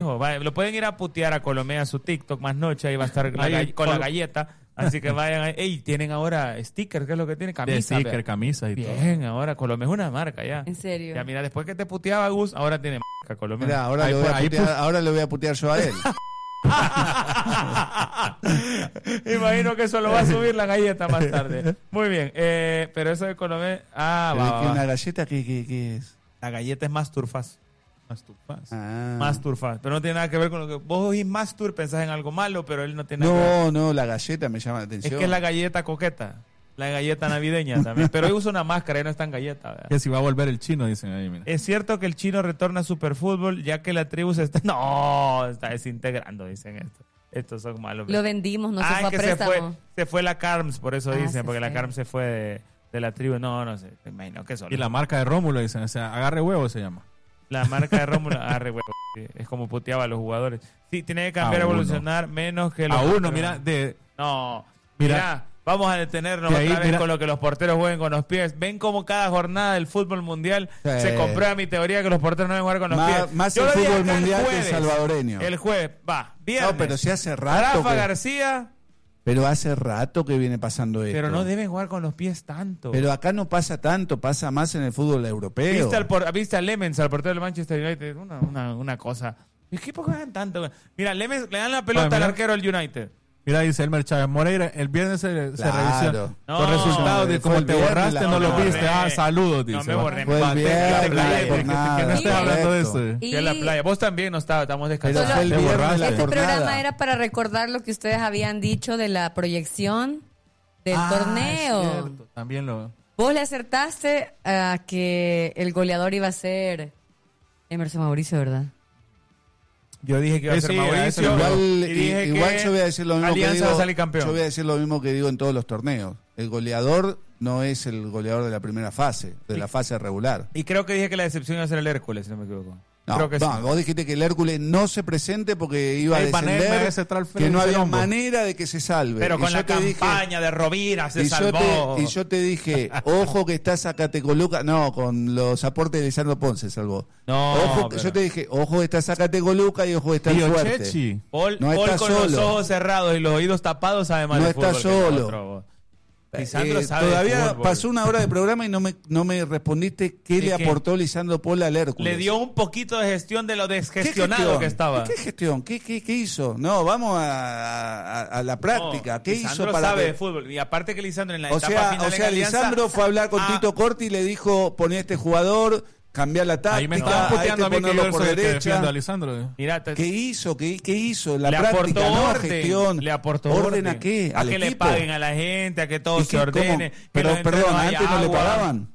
fijo. Lo pueden ir a putear a Colomé a su TikTok más noche. Ahí va a estar con la galleta. Así que vayan ahí. Ey, tienen ahora stickers, ¿qué es lo que tienen? Camisa. De sticker, camisas y todo. Bien, ahora Colomé es una marca ya. ¿En serio? Ya mira, después que te puteaba Gus, ahora tiene marca Colomé. Mira, ahora le voy a putear yo a él. Imagino que eso lo va a subir la galleta más tarde. Muy bien, pero eso de Colomé... ¿Una galleta qué es? La galleta es más turfaz. Ah. Más turfaz. Pero no tiene nada que ver con lo que... Vos oís más tur, pensás en algo malo, pero él no tiene nada que ver. No, la galleta me llama la atención. Es que es la galleta coqueta. La galleta navideña también. Pero hoy usa una máscara y no es tan galleta, ¿verdad? Que si va a volver el chino, dicen ahí, mira. Es cierto que el chino retorna a Superfútbol, ya que la tribu se está... No, está desintegrando, dicen esto. Estos son malos. Lo vendimos, no se fue a préstamo. Se fue la Carms, por eso dicen, porque la fue. Carms se fue de la tribu. No sé, me imagino que solo. Y la marca de Rómulo, dicen, o sea, agarre huevo se llama. La marca de Rómulo, huevo. Sí, es como puteaba a los jugadores. Sí, tiene que cambiar, evolucionar menos que los... A uno, mira, No, mira, vamos a detenernos otra vez con lo que los porteros jueguen con los pies. Ven como cada jornada del fútbol mundial se comprueba mi teoría que los porteros no deben jugar con los pies. Más el fútbol mundial que el salvadoreño. El jueves, viernes. No, pero si hace rato. Rafa García... Pero hace rato que viene pasando esto. Pero no deben jugar con los pies tanto. Pero acá no pasa tanto, pasa más en el fútbol europeo. ¿Viste a Lemens, al portero del Manchester United? Una cosa. ¿Qué por qué juegan tanto? Mira, Lemens le dan la pelota al arquero del United. Mira, dice Elmer Chávez Moreira, el viernes se revisó. No, los resultados de cómo te borraste, no los viste. Saludos, dice. No me borré. Fue el viernes, que no estés hablando de eso. Que en la playa. Vos también no estamos descansando. Este programa era para recordar lo que ustedes habían dicho de la proyección del torneo. Es cierto. También lo... Vos le acertaste a que el goleador iba a ser Emerson Mauricio, ¿verdad? Yo dije que iba a ser Mauricio. Igual yo voy a decir lo mismo Alianza que digo. va a salir campeón. Yo voy a decir lo mismo que digo en todos los torneos. El goleador no es el goleador de la primera fase, de la fase regular. Y creo que dije que la decepción iba a ser el Hércules, si no me equivoco. Creo que sí. Vos dijiste que el Hércules no se presente porque iba a descender, que no había manera de que se salve. Pero con la campaña de Rovira se salvó. Y yo te dije, ojo que está Zacatecoluca. No, con los aportes de Lisandro Ponce se salvó. Yo te dije, ojo que está Zacatecoluca y ojo que está el fuerte. Paul con solo los ojos cerrados y los oídos tapados, además. No está solo. Lisandro sabe todavía pasó una hora de programa y no me respondiste qué le aportó Lisandro Paul al Hércules. Le dio un poquito de gestión de lo desgestionado que estaba. ¿Qué gestión? ¿Qué hizo? No, vamos a la práctica. ¿Qué Lisandro hizo para sabe de fútbol? Y aparte que Lisandro en la etapa final de Alianza, Lisandro fue a hablar con Tito Corti y le dijo, poné a este jugador, cambiar la táctica. Ahí me están puteando a mí que yo por soy el que derecha. defiendo a Lisandro. Mirá, ¿Qué hizo? ¿Qué hizo? La le práctica, aportó no orden, gestión. Le aportó orden. ¿A qué? A que equipo? le paguen a la gente, a que todo se ordene. Pero perdón, antes no le pagaban.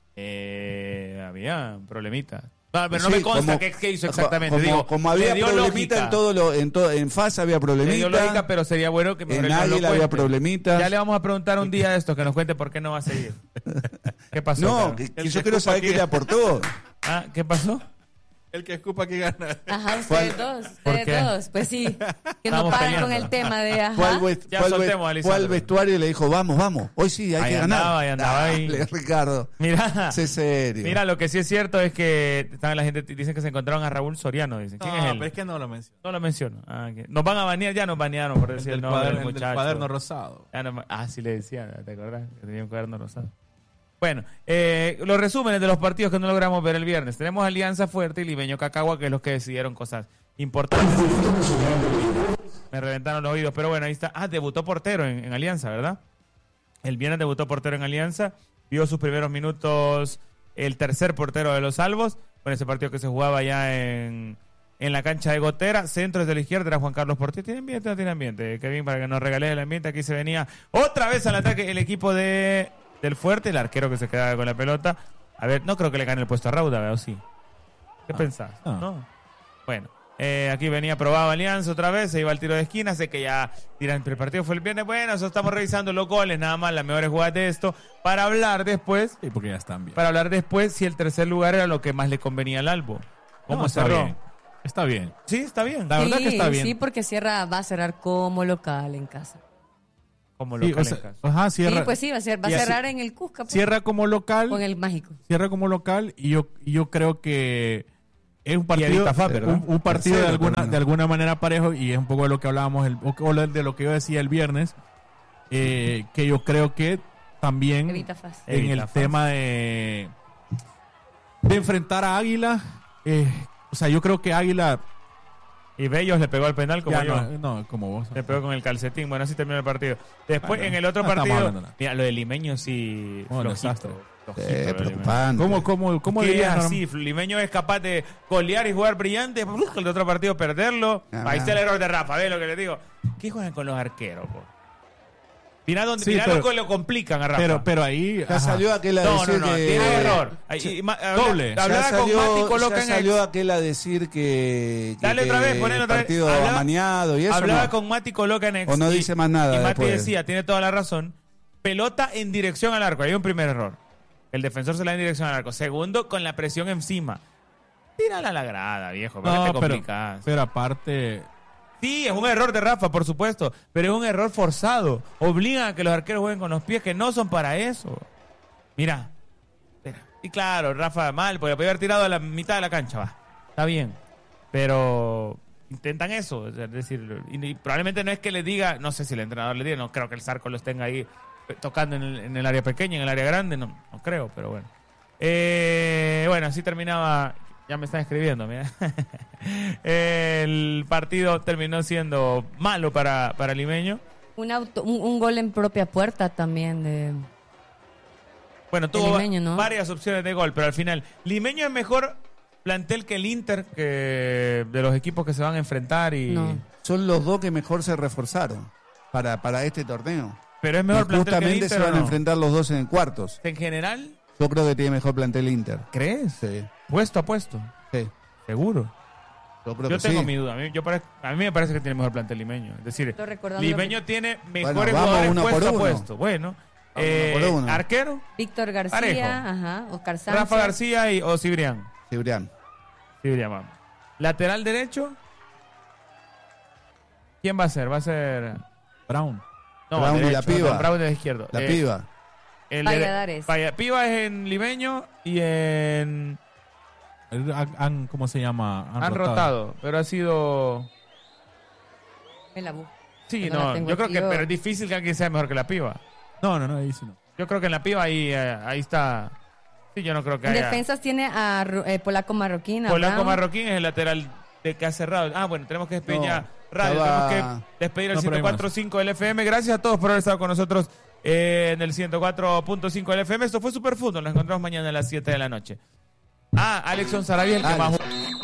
Había un problemita. Pero no me consta qué hizo exactamente. Como había problemita en FAS había problemita. Lógica, pero sería bueno que en Águila había problemita. Ya le vamos a preguntar un día de esto que nos cuente por qué no va a seguir. ¿Qué pasó? No, que yo quiero saber qué le aportó. ¿Qué pasó? El que escupa que gana. Ajá, ustedes dos. Pues sí, que no paran con el tema de fue al vestuario y le dijo, vamos, hoy sí, hay que ganar. Andaba ahí. Ricardo, mira, sé serio. Mira, lo que sí es cierto es que la gente dicen que se encontraron a Raúl Soriano. Dicen. ¿Quién es él? Pero es que no lo menciono. No lo menciono. Nos van a banear, ya nos banearon por decir el nombre del muchacho. El cuaderno rosado. Sí le decían, ¿te acordás? Que tenía un cuaderno rosado. Bueno, los resúmenes de los partidos que no logramos ver el viernes. Tenemos Alianza Fuerte y Limeño Cacagua, que es los que decidieron cosas importantes. Me reventaron los oídos, pero bueno, ahí está. Debutó portero en Alianza, ¿verdad? El viernes debutó portero en Alianza. Vio sus primeros minutos el tercer portero de los Salvos, con ese partido que se jugaba ya en la cancha de Gotera. Centro desde la izquierda era Juan Carlos Portillo. ¿Tiene ambiente o no tiene ambiente? Kevin, para que nos regales el ambiente. Aquí se venía otra vez al ataque el equipo del Fuerte, el arquero que se quedaba con la pelota. A ver, no creo que le gane el puesto a Rauda, ¿verdad? ¿O sí? ¿Qué pensás? No. Bueno, aquí venía probado Alianza otra vez, se iba al tiro de esquina. Sé que ya dirán, el partido fue el viernes. Bueno, eso estamos revisando los goles, nada más, las mejores jugadas de esto, para hablar después. Sí, porque ya están bien. Para hablar después si el tercer lugar era lo que más le convenía al Albo. ¿Cómo cerró? Está bien. Sí, está bien. La verdad que está bien. Sí, porque va a cerrar como local en casa. Como local en casa. Ajá, cierra. Sí, pues sí, va a cerrar en el Cusca. Pues, cierra como local. con el mágico. Cierra como local y yo creo que es un partido, un partido de alguna manera parejo, y es un poco de lo que hablábamos, de lo que yo decía el viernes, que yo creo que también en el tema de enfrentar a Águila, o sea, yo creo que Águila... Y Bellos le pegó al penal como yo. No, como vos. Le pegó con el calcetín. Bueno, así terminó el partido. Después, en el otro partido... Mira, lo de Limeño sí... desastre. Preocupante. ¿Cómo dirías así? Limeño es capaz de golear y jugar brillante. El otro partido perderlo. Ahí está el error de Rafa. ¿Ves lo que le digo? ¿Qué juegan con los arqueros, po? Mirá lo complican a Rafa. Pero ahí... Ya salió aquel a decir que... tiene error. Doble. Hablaba con Mati Coloca ya salió aquel a decir que... Dale otra vez, ponelo otra vez. Partido amañado y eso. Hablaba con Mati Coloca en ex. O no dice más nada. Y Mati decía, tiene toda la razón, pelota en dirección al arco. Hay un primer error. El defensor se la da en dirección al arco. Segundo, con la presión encima. Tírala a la grada, viejo. Pero aparte... Sí, es un error de Rafa, por supuesto, pero es un error forzado. Obligan a que los arqueros jueguen con los pies, que no son para eso. Mira. Y claro, Rafa mal, porque podía haber tirado a la mitad de la cancha, va. Está bien. Pero intentan eso. Es decir, y probablemente no es que le diga, no sé si el entrenador le diga, no creo que el Zarco los tenga ahí tocando en el área pequeña, en el área grande, no creo, pero bueno. Bueno, así terminaba... Ya me están escribiendo, mira. El partido terminó siendo malo para Limeño. Un gol en propia puerta también de... Bueno, tuvo Limeño, ¿no? Varias opciones de gol, pero al final Limeño es mejor plantel que el Inter, que de los equipos que se van a enfrentar. Son los dos que mejor se reforzaron para este torneo. Pero es mejor plantel que el Inter. Justamente se van a enfrentar los dos en cuartos. ¿En general? Yo creo que tiene mejor plantel Inter. ¿Crees? Sí. Puesto a puesto. Sí. ¿Seguro? Yo tengo mi duda. A mí me parece que tiene mejor plantel Limeño. Es decir, Limeño tiene mejores jugadores puesto a puesto. Bueno, arquero. Víctor García, Oscar Sánchez. Rafa García o Cibrián. Cibrián, vamos. Lateral derecho. ¿Quién va a ser? Va a ser Brown. No, Brown derecho, y la Piva. Brown de izquierdo. La Piva. Valladares. Piva es en Limeño y en... ¿Cómo se llama? Han rotado, pero ha sido... En la Bu. Sí, yo creo que pero es difícil que alguien sea mejor que la Piva. No, ahí sí no. Yo creo que en la Piva ahí está... Sí, yo no creo que en haya... defensas tiene a Polaco Marroquín. Polaco Marroquín es el lateral que ha cerrado. Bueno, tenemos que despedir ya radio. Tenemos que despedir el 104.5 del FM. Gracias a todos por haber estado con nosotros en el 104.5 del FM. Esto fue Super Fútbol. Nos encontramos mañana a las 7 de la noche. Alexon Sarabia, el que más...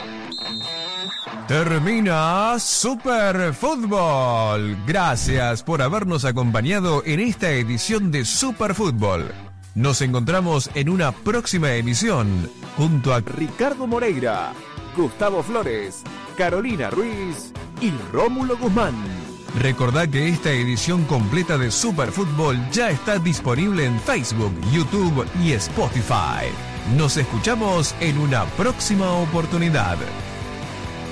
Termina Super Fútbol. Gracias por habernos acompañado en esta edición de Super Fútbol. Nos encontramos en una próxima emisión junto a Ricardo Moreira, Gustavo Flores, Carolina Ruiz y Rómulo Guzmán. Recordá que esta edición completa de Super Fútbol ya está disponible en Facebook, YouTube y Spotify. Nos escuchamos en una próxima oportunidad.